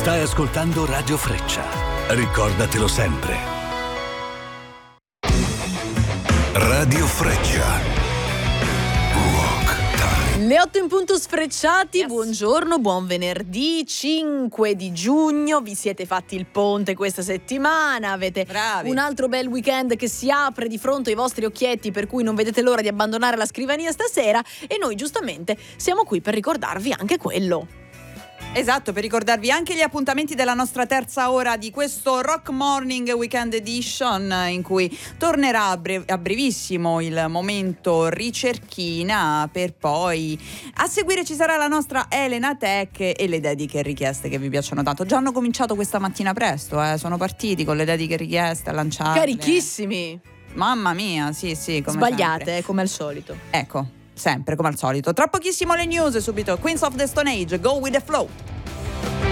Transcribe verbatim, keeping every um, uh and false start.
Stai ascoltando Radio Freccia. Ricordatelo sempre. Radio Freccia. Le otto in punto sfrecciati, Yes. Buongiorno, buon venerdì cinque di giugno, vi siete fatti il ponte questa settimana, avete Bravi. un altro bel weekend che si apre di fronte ai vostri occhietti, per cui non vedete l'ora di abbandonare la scrivania stasera e noi giustamente siamo qui per ricordarvi anche quello. Esatto, per ricordarvi anche gli appuntamenti della nostra terza ora di questo Rock Morning Weekend Edition, in cui tornerà a, bre- a brevissimo il momento ricerchina, per poi a seguire ci sarà la nostra Elena Tech e le dediche richieste che vi piacciono tanto. Già hanno cominciato questa mattina presto, eh? Sono partiti con le dediche richieste a lanciarle. Carichissimi! Mamma mia, sì sì, come Sbagliate, sempre. eh, come al solito. Ecco, sempre come al solito. Tra pochissimo le news, subito Queens of the Stone Age, Go with the Flow.